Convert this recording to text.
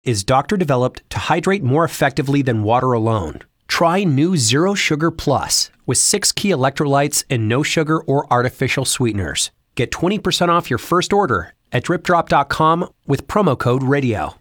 is doctor developed to hydrate more effectively than water alone. Try new Zero Sugar Plus with 6 key electrolytes and no sugar or artificial sweeteners. Get 20% off your first order at dripdrop.com with promo code radio.